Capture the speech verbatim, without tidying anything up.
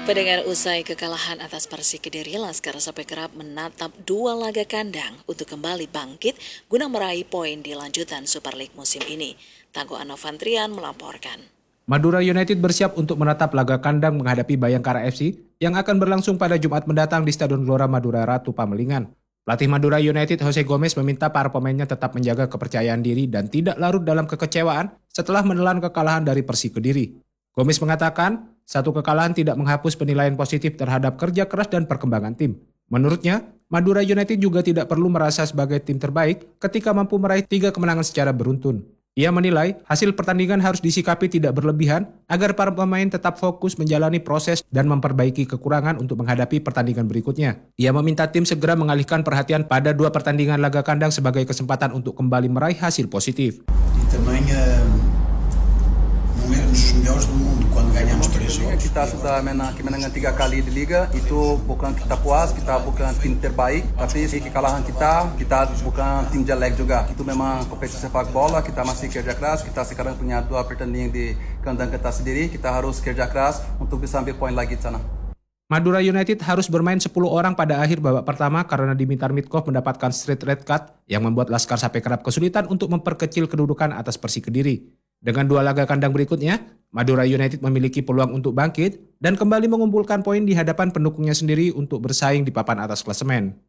Pendengar, usai kekalahan atas Persik Kediri, Laskar Sapi Kerap menatap dua laga kandang untuk kembali bangkit guna meraih poin di lanjutan Super League musim ini. Tangguh Anovantrian melaporkan. Madura United bersiap untuk menatap laga kandang menghadapi Bayangkara F C yang akan berlangsung pada Jumat mendatang di Stadion Gelora Madura Ratu Pamelingan. Pelatih Madura United Jose Gomez meminta para pemainnya tetap menjaga kepercayaan diri dan tidak larut dalam kekecewaan setelah menelan kekalahan dari Persik Kediri. Gomez mengatakan, satu kekalahan tidak menghapus penilaian positif terhadap kerja keras dan perkembangan tim. Menurutnya, Madura United juga tidak perlu merasa sebagai tim terbaik ketika mampu meraih tiga kemenangan secara beruntun. Ia menilai hasil pertandingan harus disikapi tidak berlebihan agar para pemain tetap fokus menjalani proses dan memperbaiki kekurangan untuk menghadapi pertandingan berikutnya. Ia meminta tim segera mengalihkan perhatian pada dua pertandingan laga kandang sebagai kesempatan untuk kembali meraih hasil positif. Kita sudah menang kemenangan tiga kali di Liga, itu bukan kita puas, kita bukan tim terbaik, tapi kekalahan kita, kita bukan tim jelek juga. Itu memang kompetisi sepak bola, kita masih kerja keras, kita sekarang punya dua pertandingan di kandang kita sendiri, kita harus kerja keras untuk bisa ambil poin lagi di sana. Madura United harus bermain sepuluh orang pada akhir babak pertama karena Dimitar Mitkov mendapatkan straight red card yang membuat Laskar Sapi Kerap kesulitan untuk memperkecil kedudukan atas Persik Kediri. Dengan dua laga kandang berikutnya, Madura United memiliki peluang untuk bangkit dan kembali mengumpulkan poin di hadapan pendukungnya sendiri untuk bersaing di papan atas klasemen.